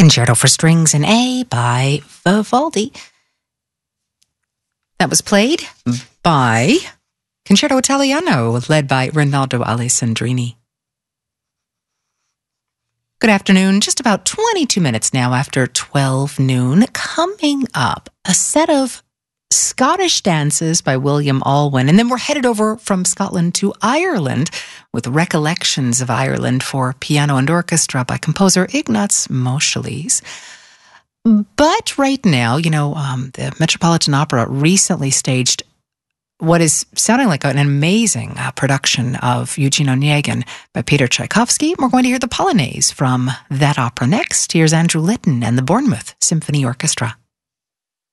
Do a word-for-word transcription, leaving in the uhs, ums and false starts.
Concerto for Strings in A by Vivaldi. That was played by Concerto Italiano, led by Rinaldo Alessandrini. Good afternoon, just about twenty-two minutes now after twelve noon. Coming up, a set of Scottish dances by William Alwyn, and then we're headed over from Scotland to Ireland with Recollections of Ireland for piano and orchestra by composer Ignaz Moscheles. But right now, you know, um, the Metropolitan Opera recently staged what is sounding like an amazing uh, production of Eugene Onegin by Peter Tchaikovsky. We're going to hear the Polonaise from that opera next. Here's Andrew Litton and the Bournemouth Symphony Orchestra.